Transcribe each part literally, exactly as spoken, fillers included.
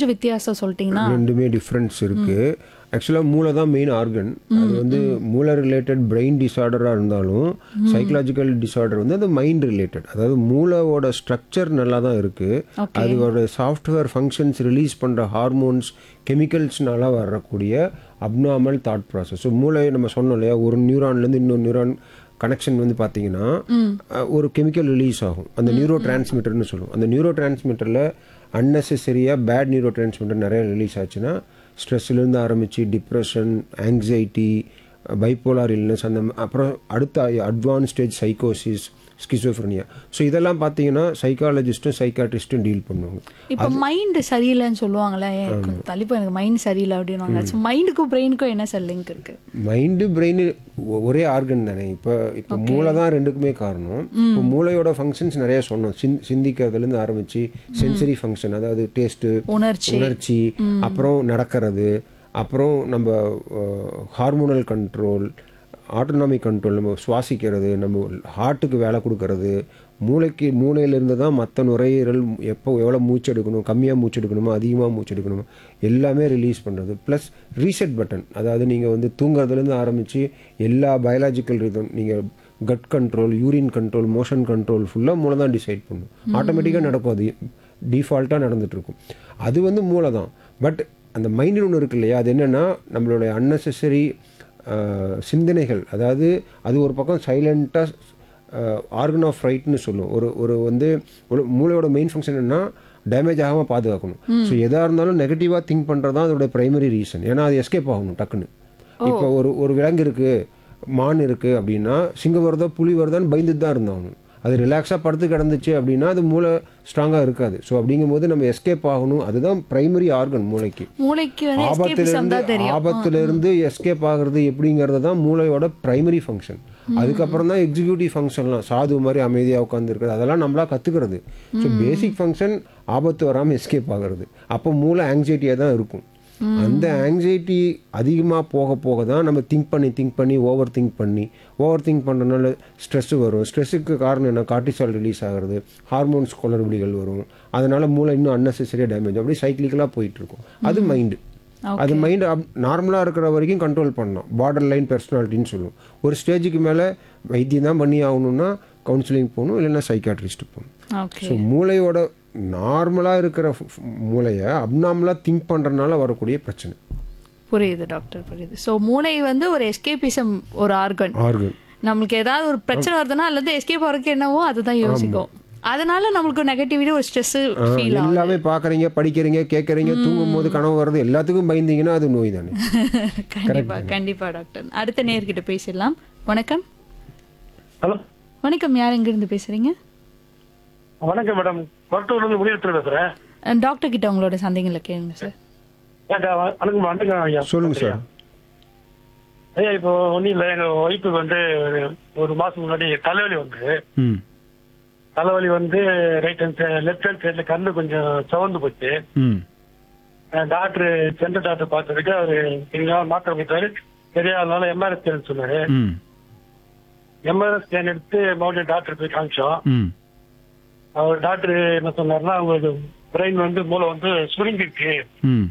கொஞ்சம் வித்தியாசம் சொல்லிட்டீங்கன்னா? ரெண்டுமே டிஃப்ரென்ஸ் இருக்குது. ஆக்சுவலாக மூளை தான் மெயின் ஆர்கன். அது வந்து மூளை ரிலேட்டட் பிரெயின் டிஸார்டராக இருந்தாலும் சைக்கலாஜிக்கல் டிஸார்டர் வந்து அது மைண்ட் ரிலேட்டட். அதாவது மூளையோட ஸ்ட்ரக்சர் நல்லா தான் இருக்குது. அதோட சாஃப்ட்வேர் ஃபங்க்ஷன்ஸ் ரிலீஸ் பண்ணுற ஹார்மோன்ஸ் கெமிக்கல்ஸ்னால வரக்கூடிய அப்நார்மல் தாட் ப்ராசஸ். ஸோ மூளை நம்ம சொன்னோம் இல்லையா, ஒரு நியூரான்லேருந்து இன்னொரு நியூரான் கனெக்ஷன் வந்து பார்த்தீங்கன்னா ஒரு கெமிக்கல் ரிலீஸ் ஆகும். அந்த நியூரோ டிரான்ஸ்மிட்டர்னு சொல்லுவோம். அந்த நியூரோ டிரான்ஸ்மிட்டரில் அன்னெசரியாக பேட் நியூரோ டிரான்ஸ்மிட்டர் நிறைய ரிலீஸ் ஆச்சுன்னா ஸ்ட்ரெஸ்லேருந்து ஆரம்பித்து டிப்ரெஷன், ஆங்ஸைட்டி, பைப்போலார் இல்னஸ், அந்த அப்புறம் அடுத்த அட்வான்ஸ் ஸ்டேஜ் சைக்கோசிஸ், ஸ்கிசோஃப்ரெனியா. ஸோ இதெல்லாம் பார்த்தீங்கன்னா சைக்காலஜிஸ்ட்டும் சைக்காட்ரிஸ்ட்டும் டீல் பண்ணுவாங்க. இப்போ மைண்டு சரியில்லைன்னு சொல்லுவாங்களே, தள்ளிப்போ எனக்கு மைண்ட் சரியில்லை அப்படின்வாங்க. ஸோ மைண்டுக்கும் பிரெயினுக்கும் என்ன சார் லிங்க் இருக்குது? மைண்டு பிரெயின் ஒரே ஆர்கன் தானே. இப்போ இப்போ மூளை தான் ரெண்டுக்குமே காரணம். இப்போ மூளையோட ஃபங்க்ஷன்ஸ் நிறைய சொன்னோம். சிந் சிந்திக்கிறதுலேருந்து ஆரம்பித்து சென்சரி ஃபங்க்ஷன், அதாவது டேஸ்ட்டு, உணர்ச்சி உணர்ச்சி அப்புறம் நடக்கிறது, அப்புறம் நம்ம ஹார்மோனல் கண்ட்ரோல், ஆட்டோனாமிக் கண்ட்ரோல், நம்ம சுவாசிக்கிறது, நம்ம ஹார்ட்டுக்கு வேலை கொடுக்கறது, மூளைக்கு மூளையிலேருந்து தான் மற்ற நுரையீரல் எப்போ எவ்வளோ மூச்சு எடுக்கணும், கம்மியாக மூச்சு எடுக்கணுமோ அதிகமாக மூச்சு எடுக்கணுமோ எல்லாமே ரிலீஸ் பண்ணுறது. ப்ளஸ் ரீசெட் பட்டன், அதாவது நீங்கள் வந்து தூங்குறதுலேருந்து ஆரம்பித்து எல்லா பயாலஜிக்கல் ரிதம், நீங்கள் cut control, urine control, motion control ஃபுல்லாக மூளை தான் டிசைட் பண்ணும். ஆட்டோமேட்டிக்காக நடக்கும். அது டிஃபால்ட்டாக நடந்துகிட்ருக்கும். அது வந்து மூளை தான். பட் அந்த மைண்டுன்னு ஒன்று இருக்கு இல்லையா, அது என்னென்னா நம்மளுடைய அன்னெசரி சிந்தனைகள். அதாவது அது ஒரு பக்கம் சைலண்ட்டாக ஆர்கன் ஆஃப் ரைட்னு சொல்லுவோம். ஒரு ஒரு வந்து ஒரு மூளையோட மெயின் ஃபங்க்ஷன் என்னன்னா டேமேஜ் ஆகாமல் பாதுகாக்கணும். ஸோ எதாக இருந்தாலும் நெகட்டிவாக திங்க் பண்ணுறது தான் அதோட ப்ரைமரி ரீசன். ஏன்னா அது எஸ்கேப் ஆகணும் டக்குன்னு. இப்போ ஒரு ஒரு விலங்கு இருக்குது, மான் இருக்குது அப்படின்னா சிங்கம் வருதோ புலி வருதான்னு பயந்துட்டு தான் இருந்தாகணும். அது ரிலாக்ஸாக படுத்து கிடந்துச்சு அப்படின்னா அது மூளை ஸ்ட்ராங்காக இருக்காது. ஸோ அப்படிங்கும்போது நம்ம எஸ்கேப் ஆகணும். அதுதான் பிரைமரி ஆர்கன் மூளைக்கு. மூளைக்கு ஆபத்துலேருந்து ஆபத்துலேருந்து எஸ்கேப் ஆகிறது எப்படிங்கிறது தான் மூளையோட பிரைமரி ஃபங்க்ஷன். அதுக்கப்புறம் தான் எக்ஸிக்யூட்டிவ் ஃபங்க்ஷன்லாம், சாது மாதிரி அமைதியாக உட்காந்துருக்குறது, அதெல்லாம் நம்மளா கற்றுக்கிறது. ஸோ பேசிக் ஃபங்க்ஷன் ஆபத்து வராமல் எஸ்கேப் ஆகிறது. அப்போ மூளை ஆங்ஸைட்டியாக தான் இருக்கும். அந்த ஆங்ஸைட்டி அதிகமாக போக போக தான் நம்ம திங்க் பண்ணி திங்க் பண்ணி ஓவர் திங்க் பண்ணி ஓவர் திங்க் பண்ணுறதுனால ஸ்ட்ரெஸ்ஸு வரும். ஸ்ட்ரெஸ்ஸுக்கு காரணம் என்ன, கார்டிசால் ரிலீஸ் ஆகிறது, ஹார்மோன்ஸ் குளறுபடிகள் வரும். அதனால் மூளை இன்னும் அன்னெசரியாக டேமேஜ், அப்படி சைக்கிளிக்கலாக போயிட்டுருக்கும். அது மைண்டு. அது மைண்டு அப் நார்மலாக இருக்கிற வரைக்கும் கண்ட்ரோல் பண்ணலாம். பார்டர் லைன் பெர்சனாலிட்டின்னு சொல்லுவோம். ஒரு ஸ்டேஜுக்கு மேலே வைத்தியம் தான் பண்ணி ஆகணும்னா கவுன்சிலிங் போகணும், இல்லைன்னா சைக்காட்ரிஸ்ட்டு போகணும். ஸோ மூளையோட நார்மலாக இருக்கிற மூளையை அப்நார்மலாக திங்க் பண்ணுறதுனால வரக்கூடிய பிரச்சனை. புரியுது டாக்டர், புரியுது. ஸோ மூளை வந்து ஒரு எஸ்கேபிசம், ஒரு ஆர்கன். ஆர்கன் நம்மளுக்கு ஏதாவது ஒரு பிரச்சனை வருதுன்னா அல்லது எஸ்கேப் ஆகிறதுக்கு என்னவோ அதுதான் யோசிக்கும். அதனால நம்மளுக்கு நெகட்டிவிட்டி, ஒரு ஸ்ட்ரெஸ் ஃபீல் ஆகும். எல்லாமே பார்க்குறீங்க, படிக்கிறீங்க, கேட்குறீங்க, தூங்கும் போது கனவு வருது, எல்லாத்துக்கும் பயந்தீங்கன்னா அது நோய் தானே. கண்டிப்பா கண்டிப்பா டாக்டர். அடுத்த நேர்கிட்ட பேசிடலாம். வணக்கம். ஹலோ வணக்கம், யார் எங்கிருந்து பேசுறீங்க? வணக்கம் மேடம், கொரட்டூர்லேருந்து முடிவெடுத்து பேசுகிறேன். டாக்டர் கிட்ட உங்களோட சந்தேகங்களை கேளுங்க சார். வணக்கம் வணக்கம் ஐயா. சொல்லுங்க சார். ஐயா இப்போ ஒன்றும் இல்லை, எங்கள் ஒய்ஃபுக்கு வந்து ஒரு மாதம் முன்னாடி தலைவலி வந்து ம் தலைவலி வந்து right hand side left hand சைடில் கண்ணு கொஞ்சம் சவந்து போச்சு. ம் டாக்டர் சென்ட்ரல் டாக்டர் பார்த்ததுக்கு அவர் எங்கேயாவது மாத்திரை கொடுத்தாரு, தெரியாதனால எம்ஆர்எஸ் ஸ்கேன் சொன்னாரு. ம் எம்ஆர்எஸ் ஸ்கேன் எடுத்து மறுபடியும் டாக்டர் போய் காமிச்சோம். ம் அவர் டாக்டர் என்ன சொன்னார்னா, அவங்களுக்கு பிரெயின் வந்து மூளை வந்து சுருங்கிருக்கு, ம்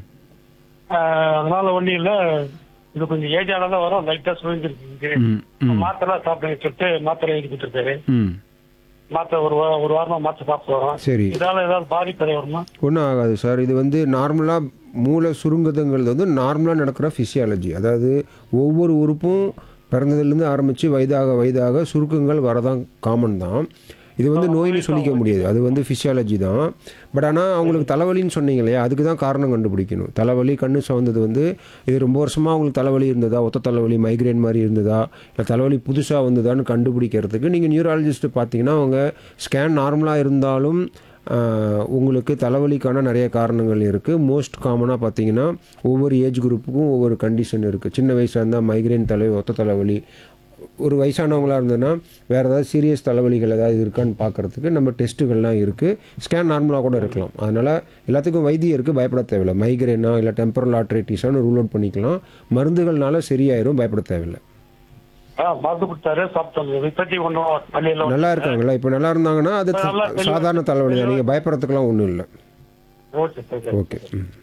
அதனால ஒன்றும் இல்லை, இது கொஞ்சம் ஏஜ் ஆனாதான் வரும், லைட்டாக சுருங்கிருக்கு, மாத்திரை சாப்பிடுங்க சொல்லிட்டு மாத்திரை எழுதி கொடுத்துருக்காரு. ம் மாத்திரை ஒரு வா- ஒரு வாரமா மாத்திரை சாப்பிட்டு வரோம். சரி, இதால ஏதாவது பாதிப்பு வருமா? ஒன்றும் ஆகாது சார். இது வந்து நார்மலாக மூளை சுருங்குதுங்கிறது வந்து நார்மலாக நடக்கிற ஃபிசியாலஜி. அதாவது ஒவ்வொரு உறுப்பும் பிறந்ததுலேருந்து ஆரம்பித்து வயதாக வயதாக சுருக்கங்கள் வரதான் காமன் தான். இது வந்து நோயின்னு சொல்லிக்க முடியாது, அது வந்து ஃபிசியாலஜி தான். பட் ஆனால் அவங்களுக்கு தலைவலின்னு சொன்னீங்க இல்லையா, அதுக்கு தான் காரணம் கண்டுபிடிக்கணும். தலைவலி கண்ணு சவந்தது வந்து இது ரொம்ப வருஷமாக அவங்களுக்கு தலைவலி இருந்ததா, ஒத்த தலைவலி மைக்ரேன் மாதிரி இருந்ததா, இல்லை தலைவலி புதுசாக வந்ததான்னு கண்டுபிடிக்கிறதுக்கு நீங்கள் நியூராலஜிஸ்ட்டு பார்த்தீங்கன்னா அவங்க ஸ்கேன் நார்மலாக இருந்தாலும் உங்களுக்கு தலைவலிக்கான நிறைய காரணங்கள் இருக்குது. மோஸ்ட் காமனாக பார்த்தீங்கன்னா ஒவ்வொரு ஏஜ் குரூப்புக்கும் ஒவ்வொரு கண்டிஷன் இருக்குது. சின்ன வயசாக இருந்தால் மைக்ரேன் தலைவலி, ஒத்த தலைவலி. ஒரு வயசானவங்களாக இருந்ததுன்னா வேறு ஏதாவது சீரியஸ் தலைவலிகள் ஏதாவது இருக்கான்னு பார்க்குறதுக்கு நம்ம டெஸ்ட்டுகள்லாம் இருக்குது. ஸ்கேன் நார்மலாக கூட இருக்கலாம். அதனால் எல்லாத்துக்கும் வைத்தியம் இருக்குது, பயப்பட தேவையில்லை. மைக்ரேனா இல்லை டெம்பரல் ஆர்ட்ரைட்டிஸான்னு ரூல் அவுட் பண்ணிக்கலாம். மருந்துகள்னால சரியாயிரும், பயப்பட தேவையில்லை. மருந்து கொடுத்தாரு, சாப்பிட்டோம், நல்லா இருக்காங்களா? இப்போ நல்லா இருந்தாங்கன்னா அது சாதாரண தலைவலி தான், நீங்கள் பயப்படுறதுக்கெல்லாம் ஒன்றும் இல்லை. Okay okay. ம்